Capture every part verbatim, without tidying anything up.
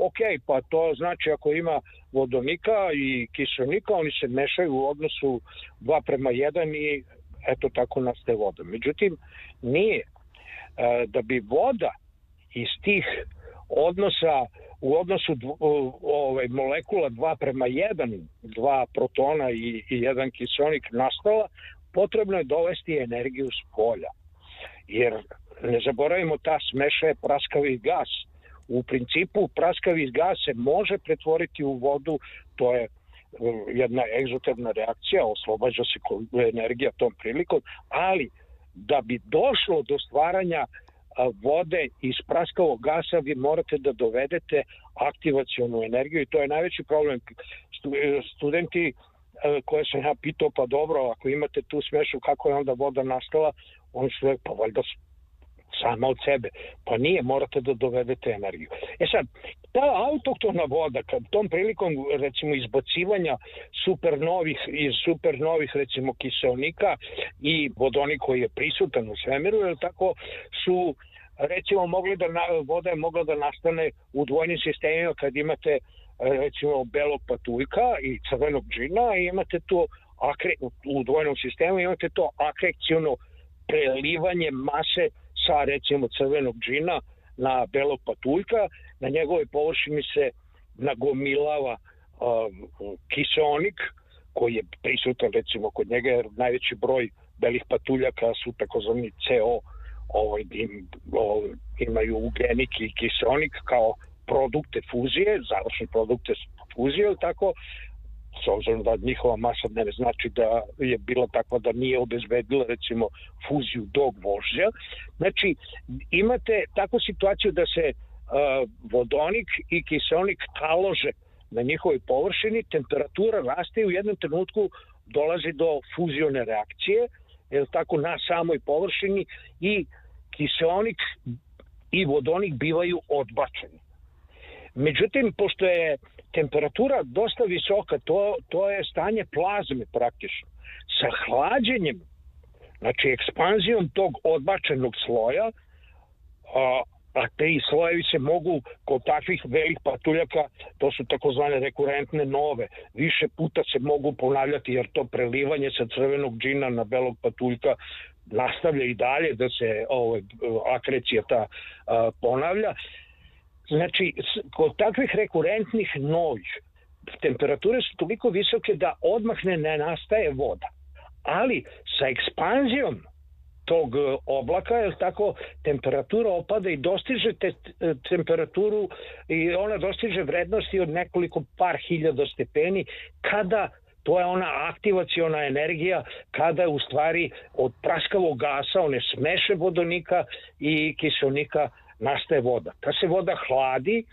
ok, pa to znači ako ima vodonika i kiselnika, oni se mešaju u odnosu dva prema jedan i eto tako nastaje voda. Međutim, nije. Da bi voda iz tih odnosa, u odnosu dv, ovaj, molekula dva prema jedan, dva protona i, i jedan kiselnik nastala, potrebno je dovesti energiju s polja. Jer ne zaboravimo, ta smeša je praskavi gas. U principu praskavi gas se može pretvoriti u vodu, to je jedna egzotermna reakcija, oslobađa se energija tom prilikom, ali da bi došlo do stvaranja vode iz praskavog gasa, vi morate da dovedete aktivacionu energiju i to je najveći problem. Studenti koje sam ja pitao, pa dobro, ako imate tu smešu, kako je onda voda nastala, oni su rekli, pa valjda sama od sebe. Pa nije, morate da dovedete energiju. E sad, ta autoktona voda, kad tom prilikom, recimo, izbacivanja supernovih, iz supernovih, recimo, kiselnika i vodonik koji je prisutan u svemiru, jer tako su, recimo, mogli da, voda je mogla da nastane u dvojnim sistemima kad imate, recimo, belog patuljka i crvenog džina i imate to akre, u dvojnom sistemu imate to akrekciono prelivanje mase sa, recimo, crvenog džina na belog patuljka, na njegovoj površini se nagomilava uh, kiseonik koji je prisutan, recimo, kod njega, jer najveći broj belih patuljaka su takozvani C O, ovaj, im, ovaj, imaju ugljenik i kiseonik kao produkte fuzije, završne produkte fuzije, tako, s obzirom da njihova masa ne znači da je bila takva da nije obezbedila, recimo, fuziju do gvožđa. Znači, imate takvu situaciju da se uh, vodonik i kiseonik talože na njihovoj površini, temperatura raste i u jednom trenutku dolazi do fuzione reakcije, jer tako na samoj površini i kiseonik i vodonik bivaju odbačeni. Međutim, pošto je temperatura dosta visoka, to, to je stanje plazme praktično. Sa hlađenjem, znači ekspanzijom tog odbačenog sloja, a, a te i slojevi se mogu kod takvih velih patuljaka, to su takozvane rekurentne nove, više puta se mogu ponavljati jer to prelivanje sa crvenog džina na belog patuljka nastavlja i dalje da se ovaj, akrecija ta a, ponavlja. Znači, kod takvih rekurentnih novih temperature su toliko visoke da odmah ne, ne nastaje voda. Ali sa ekspanzijom tog oblaka, jer tako, temperatura opada i dostiže te, temperaturu i ona dostiže vrednosti od nekoliko par hiljada stepeni, kada to je ona aktivaciona energija, kada u stvari od praskavog gasa, one smeše vodonika i kiselnika, nastaje voda. Ta se voda hladi,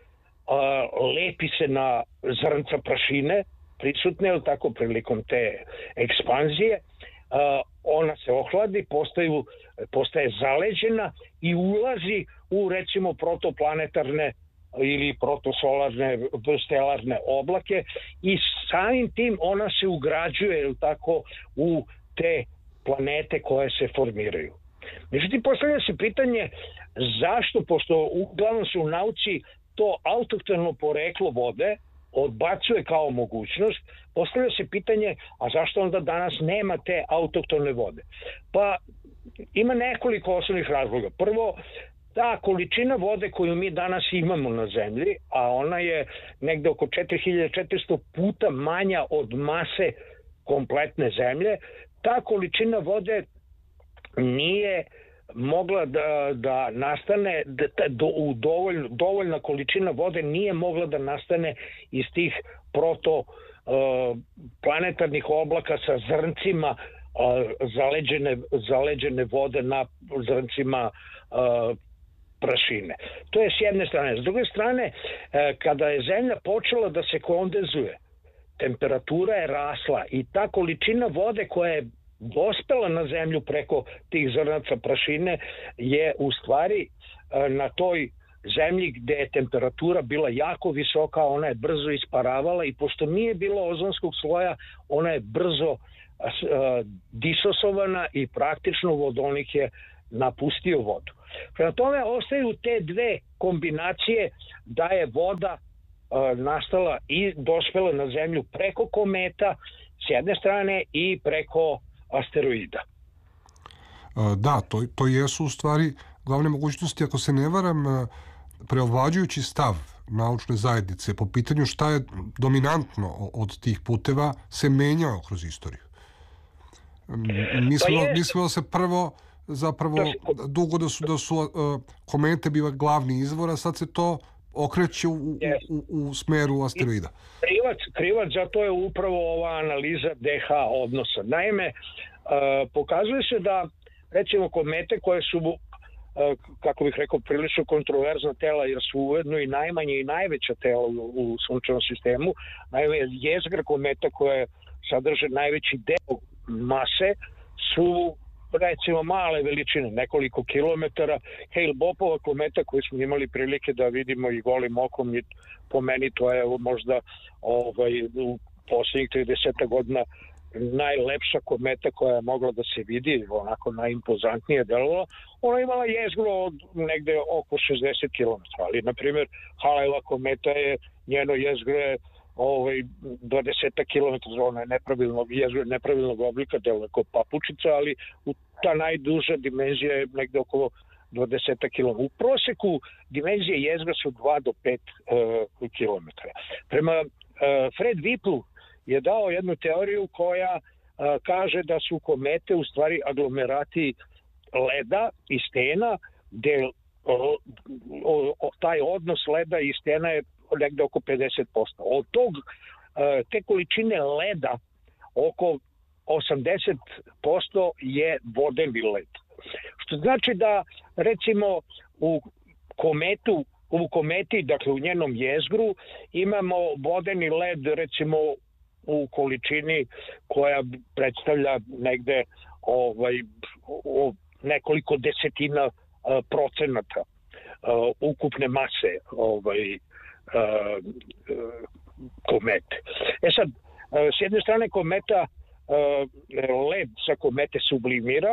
a, lepi se na zrnca prašine prisutne, ili tako, prilikom te ekspanzije, a, ona se ohladi, postaju, postaje zaleđena i ulazi u, recimo, protoplanetarne ili protosolarne, stelarne oblake i samim tim ona se ugrađuje, ili tako, u te planete koje se formiraju. Međutim, postavlja se pitanje zašto, pošto uglavnom se u nauci to autohtono poreklo vode odbacuje kao mogućnost, postavlja se pitanje, a zašto onda danas nema te autohtone vode? Pa ima nekoliko osnovnih razloga. Prvo, ta količina vode koju mi danas imamo na zemlji, a ona je negde oko četiri hiljade četiristo puta manja od mase kompletne zemlje, ta količina vode nije mogla da, da nastane, da, do, u dovoljno, dovoljna količina vode nije mogla da nastane iz tih proto uh, planetarnih oblaka sa zrncima uh, zaleđene, zaleđene vode na zrncima uh, prašine. To je s jedne strane. S druge strane, uh, kada je zemlja počela da se kondenzuje, temperatura je rasla i ta količina vode koja je dospela na zemlju preko tih zrnaca prašine je u stvari na toj zemlji gde je temperatura bila jako visoka, ona je brzo isparavala i pošto nije bilo ozonskog sloja, ona je brzo disosovana i praktično vodonik je napustio vodu. Prema tome ostaju te dve kombinacije da je voda uh, nastala i dospela na zemlju preko kometa s jedne strane i preko asteroida. Da, to, to jesu u stvari glavne mogućnosti, ako se ne varam, preovlađujući stav naučne zajednice po pitanju šta je dominantno od tih puteva se menjao kroz istoriju. Mislilo, pa mislilo se prvo zapravo dugo da su, da su uh, komete bila glavni izvor, a sad se to okreće u, u, u, u smeru asteroida. Krivac, krivac za to je upravo ova analiza D H odnosa. Naime, uh, pokazuje se da recimo komete koje su, uh, kako bih rekao, prilično kontroverzna tela, jer su ujedno i najmanje i najveća tela u, u sunčevom sistemu. Naime, jezgra kometa koje sadrže najveći deo mase su recimo male veličine, nekoliko kilometara. Hale-Boppova kometa koju smo imali prilike da vidimo i golim okom, i po meni to je možda ovaj, u poslednjih trideset godina najlepša kometa koja je mogla da se vidi, onako najimpozantnije delovalo. Ona imala jezgro od negde oko šezdeset kilometara, ali na primjer Halejeva kometa je, njeno jezgro je ovaj, dvadeset kilometara, ona je nepravilnog, jezgro nepravilnog oblika, deluje kao papučica, ali u ta najduža dimenzija je negde oko dvadeset kilometara. U proseku dimenzije jezgra su dva do pet uh, kilometara. Prema uh, Fred Whipple'u je dao jednu teoriju koja a, kaže da su komete u stvari aglomerati leda i stena, gde o, o, o, taj odnos leda i stena je negde oko pedeset posto. Od tog, a, te količine leda oko osamdeset posto je vodeni led. Što znači da recimo u kometu u kometi, dakle u njenom jezgru, imamo vodeni led recimo u količini koja predstavlja negde ovaj, o, nekoliko desetina uh, procenata uh, ukupne mase ovaj, uh, uh, komete. E sad, uh, s jedne strane kometa, uh, led sa komete sublimira,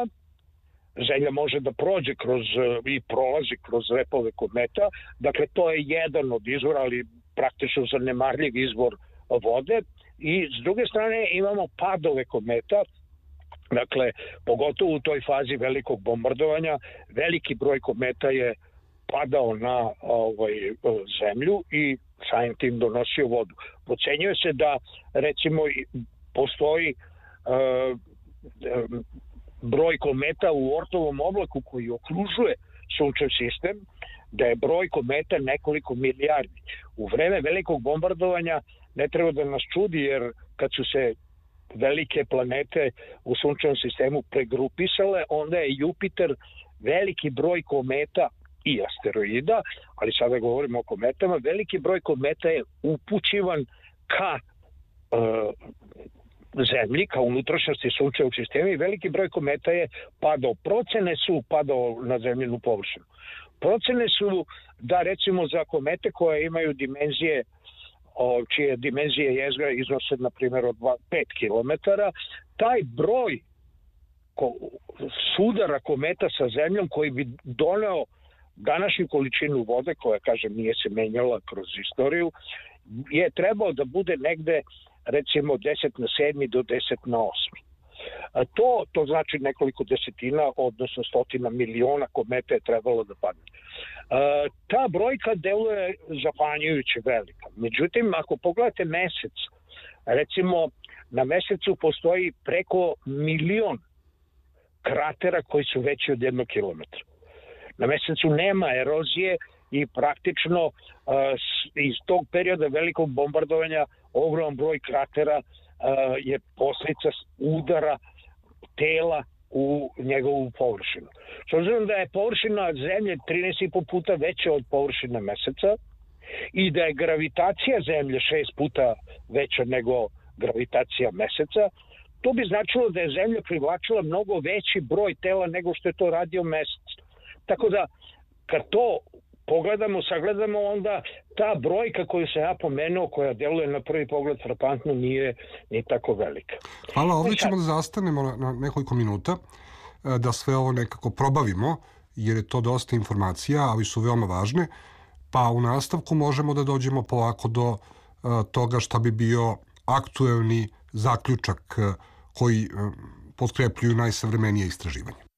Zemlja može da prođe kroz i prolazi kroz repove kometa, dakle to je jedan od izvora, ali praktično zanemarljiv izvor vode. I s druge strane imamo padove kometa, dakle pogotovo u toj fazi velikog bombardovanja, veliki broj kometa je padao na ovaj, zemlju i samim tim donosio vodu. Procenjuje se da recimo postoji uh, broj kometa u Ortovom oblaku koji okružuje sunčev sistem, da je broj kometa nekoliko milijardi. U vreme velikog bombardovanja ne treba da nas čudi, jer kad su se velike planete u sunčevom sistemu pregrupisale, onda je Jupiter veliki broj kometa i asteroida, ali sada govorimo o kometama, veliki broj kometa je upućivan ka uh, Zemlji, kao unutrašnjosti sunčevog sistema, i veliki broj kometa je padao. Procene su padao na zemljinu površinu. Procene su da recimo za komete koje imaju dimenzije, o, čije dimenzije jezgra iznose na primjer od pet kilometara, taj broj ko, sudara kometa sa zemljom koji bi doneo današnju količinu vode, koja, kažem, nije se menjala kroz istoriju, je trebao da bude negde recimo deset na sedmi do deset na osmi. A to, to znači nekoliko desetina, odnosno stotina miliona kometa je trebalo da padne. A, ta brojka deluje zapanjujuće velika. Međutim, ako pogledate mesec, recimo na mesecu postoji preko milion kratera koji su veći od jednog kilometra. Na mesecu nema erozije i praktično uh, iz tog perioda velikog bombardovanja ogroman broj kratera uh, je posljedica udara tela u njegovu površinu. S obzirom da je površina Zemlje trinaest i po puta veća od površine Meseca i da je gravitacija Zemlje šest puta veća nego gravitacija Meseca, to bi značilo da je Zemlja privlačila mnogo veći broj tela nego što je to radio Mesec. Tako da, kad to pogledamo, sagledamo, onda ta brojka koju sam ja pomenuo, koja deluje na prvi pogled frapantno, nije ni tako velika. Hvala, ovdje ćemo da zastanemo na nekoliko minuta, da sve ovo nekako probavimo, jer je to dosta informacija, ali su veoma važne, pa u nastavku možemo da dođemo polako do toga šta bi bio aktuelni zaključak koji potkrepljuju najsavremenije istraživanje.